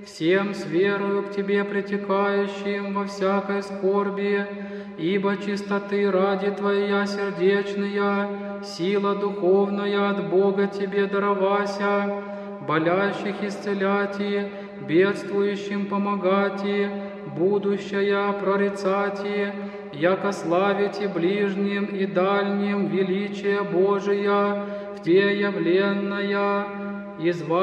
всем с верою к Тебе притекающим во всякой скорби, ибо чистоты ради Твоя сердечная, сила духовная от Бога Тебе даровася, болящих исцеляти, бедствующим помогати, будущая прорицати, яко славите ближним и дальним величие Божия, в Те явленная,